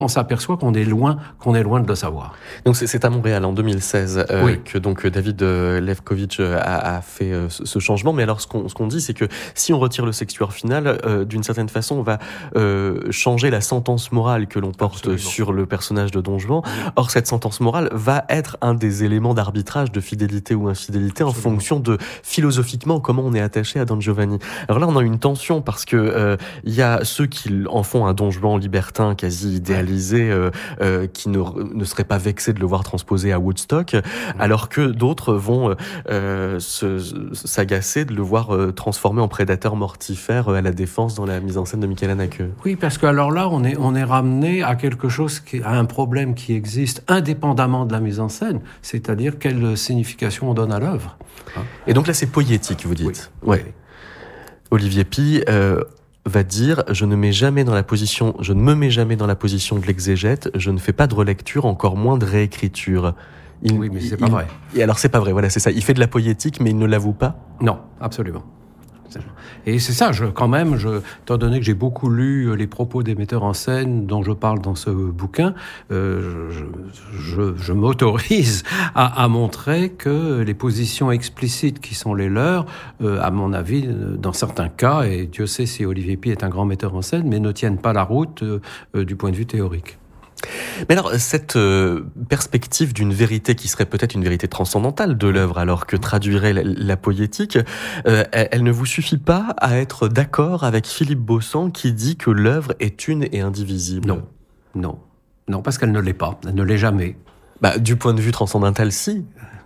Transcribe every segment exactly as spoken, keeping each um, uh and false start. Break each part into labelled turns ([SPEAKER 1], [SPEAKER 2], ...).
[SPEAKER 1] on s'aperçoit qu'on est loin, qu'on est loin de le savoir.
[SPEAKER 2] Donc c'est, c'est à Montréal en deux mille seize euh,
[SPEAKER 1] oui.
[SPEAKER 2] que donc David euh, Lefkowitz a, a fait euh, ce changement. Mais alors ce qu'on, ce qu'on dit, c'est que si on retire le sextuor final, euh, d'une certaine façon, on va euh, changer la sentence morale que l'on porte Absolument. Sur le personnage de Don Juan. Oui. Or cette sentence morale va être un des éléments d'arbitrage de fidélité ou infidélité Absolument. En fonction de philosophiquement comment on est attaché à Don Giovanni. Alors là, on a une tension parce que euh, il y a ceux qui en font un Don Juan libertin quasi idéalisé. Euh, euh, qui ne, ne seraient pas vexés de le voir transposé à Woodstock, mmh. alors que d'autres vont euh, se, s'agacer de le voir euh, transformé en prédateur mortifère euh, à la défense dans la mise en scène de Michael Haneke.
[SPEAKER 1] Oui, parce que alors là, on est, on est ramené à quelque chose, qui, à un problème qui existe indépendamment de la mise en scène, c'est-à-dire quelle signification on donne à l'œuvre.
[SPEAKER 2] Hein. Et donc là, c'est poétique, vous dites.
[SPEAKER 1] Oui.
[SPEAKER 2] Ouais. Oui. Olivier Py, euh, va dire je ne mets jamais dans la position, je ne me mets jamais dans la position de l'exégète, je ne fais pas de relecture, encore moins de réécriture.
[SPEAKER 1] Il, oui, mais c'est
[SPEAKER 2] il,
[SPEAKER 1] pas vrai.
[SPEAKER 2] Et alors c'est pas vrai, voilà, c'est ça. Il fait de la poétique, mais il ne l'avoue pas.
[SPEAKER 1] Non, absolument. Et c'est ça, je, quand même, je, étant donné que j'ai beaucoup lu les propos des metteurs en scène dont je parle dans ce bouquin, euh, je, je, je m'autorise à, à montrer que les positions explicites qui sont les leurs, euh, à mon avis, dans certains cas, et Dieu sait si Olivier Py est un grand metteur en scène, mais ne tiennent pas la route euh, euh, du point de vue théorique.
[SPEAKER 2] Mais alors, cette euh, perspective d'une vérité qui serait peut-être une vérité transcendantale de l'œuvre, alors que traduirait la, la poétique, euh, elle, elle ne vous suffit pas à être d'accord avec Philippe Baussan qui dit que l'œuvre est une et indivisible?
[SPEAKER 1] Non, non, non, parce qu'elle ne l'est pas, elle ne l'est jamais.
[SPEAKER 2] Bah, du point de vue transcendantal, si.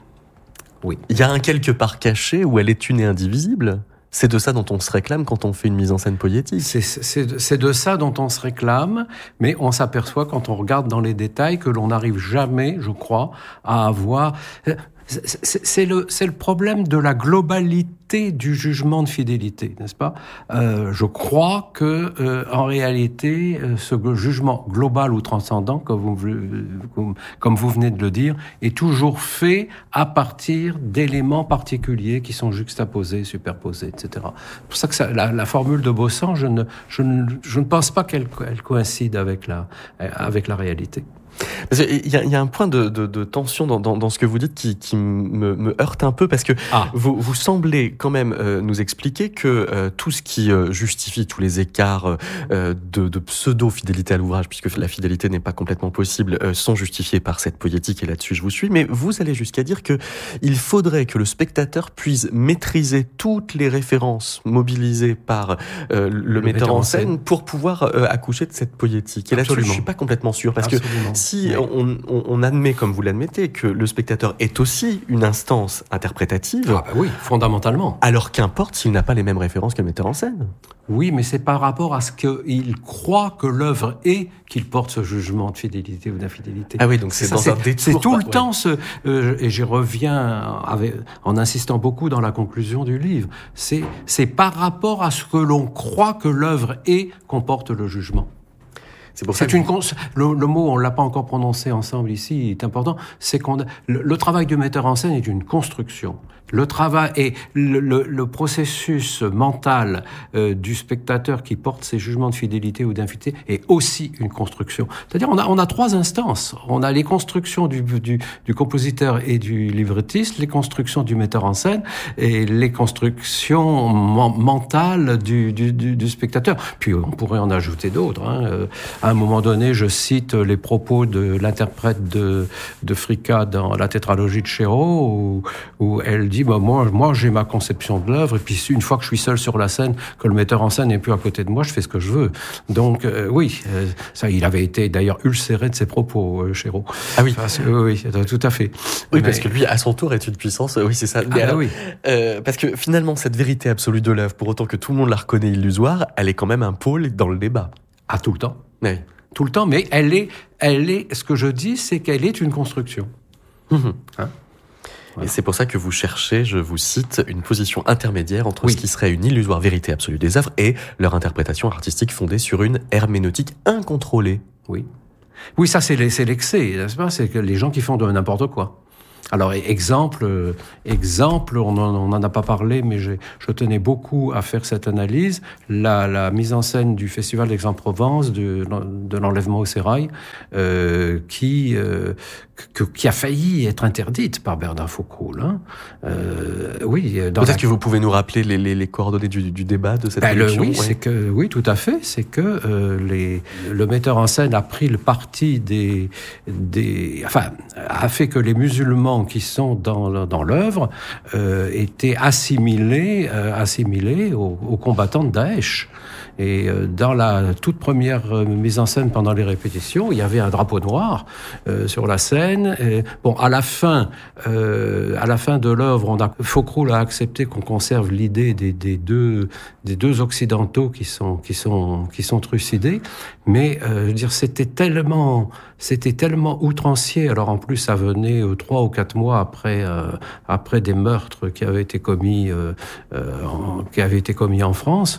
[SPEAKER 1] Oui.
[SPEAKER 2] Il y a un quelque part caché où elle est une et indivisible. C'est de ça dont on se réclame quand on fait une mise en scène poétique.
[SPEAKER 1] C'est, c'est, c'est de ça dont on se réclame, mais on s'aperçoit quand on regarde dans les détails que l'on n'arrive jamais, je crois, à avoir... C'est, c'est, c'est, le, c'est le problème de la globalité du jugement de fidélité, n'est-ce pas ? euh, Je crois que, euh, en réalité, euh, ce jugement global ou transcendant, comme vous, comme, comme vous venez de le dire, est toujours fait à partir d'éléments particuliers qui sont juxtaposés, superposés, et cetera. C'est pour ça que ça, la, la formule de Baussan, je ne, je ne, je ne pense pas qu'elle elle coïncide avec la, avec la réalité.
[SPEAKER 2] Il y a, il y a un point de, de, de tension dans, dans, dans ce que vous dites qui, qui me, me heurte un peu parce que ah. vous, vous semblez quand même euh, nous expliquer que euh, tout ce qui euh, justifie tous les écarts euh, de, de pseudo-fidélité à l'ouvrage, puisque la fidélité n'est pas complètement possible, euh, sont justifiés par cette poétique et là-dessus je vous suis, mais vous allez jusqu'à dire que il faudrait que le spectateur puisse maîtriser toutes les références mobilisées par euh, le, le metteur en scène, scène pour pouvoir euh, accoucher de cette poétique. Et là-dessus je suis pas complètement sûr parce Absolument. que si oui. on, on, on admet, comme vous l'admettez, que le spectateur est aussi une instance interprétative,
[SPEAKER 1] ah bah oui, fondamentalement.
[SPEAKER 2] Alors qu'importe s'il n'a pas les mêmes références que le metteur en scène.
[SPEAKER 1] Oui, mais c'est par rapport à ce qu'il croit que l'œuvre est qu'il porte ce jugement de fidélité ou d'infidélité.
[SPEAKER 2] Ah oui, donc c'est, c'est dans ça, un
[SPEAKER 1] c'est,
[SPEAKER 2] détour.
[SPEAKER 1] C'est tout
[SPEAKER 2] pas,
[SPEAKER 1] le ouais. temps, ce, euh, et j'y reviens avec, en insistant beaucoup dans la conclusion du livre, c'est, c'est par rapport à ce que l'on croit que l'œuvre est qu'on porte le jugement. C'est, pour ça c'est une cons- le, le mot, on l'a pas encore prononcé ensemble ici, il est important. C'est qu'on le, le travail du metteur en scène est une construction. Le travail et le, le, le processus mental euh, du spectateur qui porte ses jugements de fidélité ou d'infidélité est aussi une construction. C'est-à-dire, on a on a trois instances. On a les constructions du du, du compositeur et du librettiste, les constructions du metteur en scène et les constructions man- mentales du, du du du spectateur. Puis on pourrait en ajouter d'autres. Hein. À un moment donné, je cite les propos de l'interprète de de Fricka dans la tétralogie de Chéreau, où, où elle dit bah, moi, moi, j'ai ma conception de l'œuvre, et puis une fois que je suis seul sur la scène, que le metteur en scène n'est plus à côté de moi, je fais ce que je veux. Donc, euh, oui, euh, ça, il avait été d'ailleurs ulcéré de ses propos, euh, Chéreau.
[SPEAKER 2] Ah oui.
[SPEAKER 1] Enfin, oui, oui, tout à fait.
[SPEAKER 2] Oui, mais... parce que lui, à son tour, est une puissance. Oui, c'est ça.
[SPEAKER 1] Mais ah, alors, oui.
[SPEAKER 2] euh, parce que finalement, cette vérité absolue de l'œuvre, pour autant que tout le monde la reconnaît illusoire, elle est quand même un pôle dans le débat.
[SPEAKER 1] Ah, tout le temps.
[SPEAKER 2] Oui.
[SPEAKER 1] Tout le temps, mais elle est, elle est. Ce que je dis, c'est qu'elle est une construction.
[SPEAKER 2] Mmh.
[SPEAKER 1] Hein?
[SPEAKER 2] Voilà. Et c'est pour ça que vous cherchez, je vous cite, une position intermédiaire entre oui. ce qui serait une illusoire vérité absolue des œuvres et leur interprétation artistique fondée sur une herméneutique incontrôlée.
[SPEAKER 1] Oui. Oui, ça, c'est, c'est l'excès, n'est-ce pas ? C'est que les gens qui font de n'importe quoi. Alors, exemple, exemple, on n'en a pas parlé, mais j'ai, je tenais beaucoup à faire cette analyse. La, la mise en scène du Festival d'Aix-en-Provence, de, de l'enlèvement au sérail, euh, qui, euh, que, qui a failli être interdite par Bernard Faucroul. Hein. Euh, oui,
[SPEAKER 2] dans Peut-être la... que vous pouvez nous rappeler les, les, les coordonnées du, du débat de cette
[SPEAKER 1] ben
[SPEAKER 2] élection.
[SPEAKER 1] Oui,
[SPEAKER 2] ouais.
[SPEAKER 1] c'est que, oui, tout à fait. C'est que euh, les, le metteur en scène a pris le parti des, des, enfin, a fait que les musulmans qui sont dans, dans l'œuvre euh, étaient assimilés, euh, assimilés aux, aux combattants de Daesh. Et euh, dans la toute première euh, mise en scène pendant les répétitions, il y avait un drapeau noir euh, sur la scène. Et, bon, à la fin, euh, à la fin de l'œuvre, on a, Faucroul a accepté qu'on conserve l'idée des, des deux des deux occidentaux qui sont qui sont qui sont trucidés. Mais euh, je veux dire, c'était tellement c'était tellement outrancier. Alors en plus, ça venait euh, trois ou quatre mois après euh, après des meurtres qui avaient été commis euh, euh, en, qui avaient été commis en France.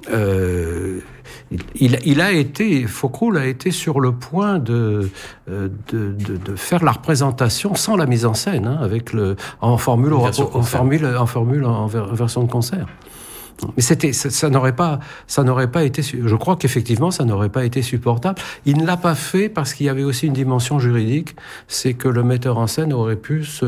[SPEAKER 1] Euh, il, il a été, Faucroul a été sur le point de, de, de, de faire la représentation sans la mise en scène, hein, avec le, en formule, en, en formule, en formule, en version de concert. Mais c'était, ça, ça n'aurait pas, ça n'aurait pas été, je crois qu'effectivement, ça n'aurait pas été supportable. Il ne l'a pas fait parce qu'il y avait aussi une dimension juridique, c'est que le metteur en scène aurait pu se,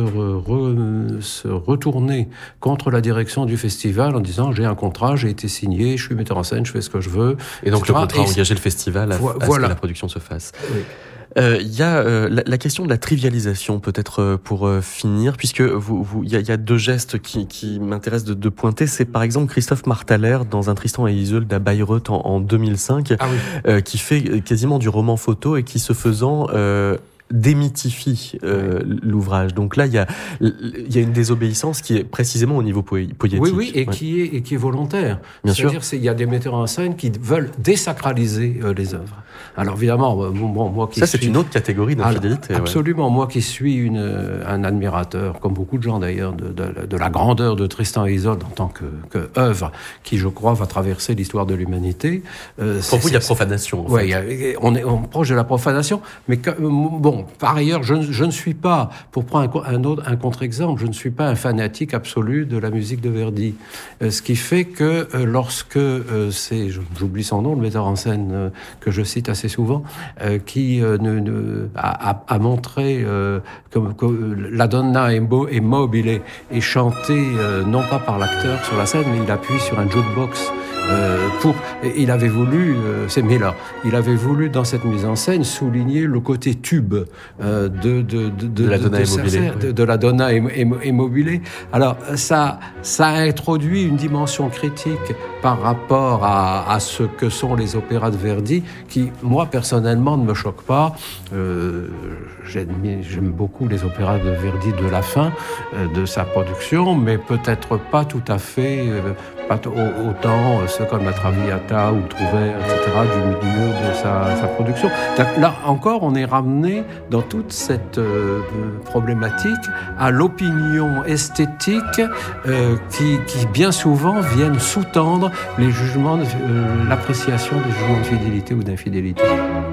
[SPEAKER 1] re, se retourner contre la direction du festival en disant j'ai un contrat, j'ai été signé, je suis metteur en scène, je fais ce que je veux.
[SPEAKER 2] Et donc et cetera. Le contrat a engagé le festival à, voilà. à ce que la production se fasse. Oui. Il euh, y a euh, la, la question de la trivialisation, peut-être euh, pour euh, finir, puisque vous, vous, il y a, y a deux gestes qui, qui m'intéressent de, de pointer. C'est par exemple Christophe Martalère dans un Tristan et Isolde à Bayreuth en, en deux mille cinq, ah oui. euh, qui fait quasiment du roman photo et qui, se faisant euh, démythifie euh, oui. l'ouvrage. Donc là, il y a, il y a une désobéissance qui est précisément au niveau poé- poétique.
[SPEAKER 1] Oui, oui, et,
[SPEAKER 2] ouais.
[SPEAKER 1] qui, est, et qui est volontaire.
[SPEAKER 2] Bien
[SPEAKER 1] C'est-à-dire
[SPEAKER 2] sûr.
[SPEAKER 1] qu'il y a des metteurs en scène qui veulent désacraliser euh, les œuvres. Alors évidemment, bon, moi qui
[SPEAKER 2] ça
[SPEAKER 1] suis...
[SPEAKER 2] c'est une autre catégorie d'infidélité.
[SPEAKER 1] Alors, absolument,
[SPEAKER 2] ouais.
[SPEAKER 1] moi qui suis une, un admirateur, comme beaucoup de gens d'ailleurs, de, de, de la grandeur de Tristan et Isolde en tant que, que œuvre, qui je crois va traverser l'histoire de l'humanité.
[SPEAKER 2] Euh, Pour vous, il y a profanation.
[SPEAKER 1] Oui, on est on, proche de la profanation, mais que, bon, par ailleurs, je, je ne suis pas, pour prendre un, un autre, un contre-exemple, je ne suis pas un fanatique absolu de la musique de Verdi. Euh, ce qui fait que euh, lorsque euh, c'est, j'oublie son nom, le metteur en scène euh, que je cite assez souvent, euh, qui euh, ne, ne, a, a montré euh, que, que la Donna est, beau, est mobile et chantée euh, non pas par l'acteur sur la scène, mais il appuie sur un jukebox. Euh, pour, il avait voulu, euh, c'est Miller, il avait voulu dans cette mise en scène souligner le côté tube euh, de, de, de, de,
[SPEAKER 2] de la Donna Immobilée.
[SPEAKER 1] De, de la Donna Immobilée. Alors ça, ça a introduit une dimension critique par rapport à, à ce que sont les opéras de Verdi, qui, moi, personnellement, ne me choquent pas. Euh, j'aime, j'aime beaucoup les opéras de Verdi de la fin euh, de sa production, mais peut-être pas tout à fait, euh, pas t- autant ceux comme la Traviata ou Trouvert, et cetera, du milieu de sa, sa production. Là encore, on est ramené dans toute cette euh, problématique à l'opinion esthétique euh, qui, qui, bien souvent, viennent sous-tendre les jugements, de, euh, l'appréciation des jugements de fidélité ou d'infidélité.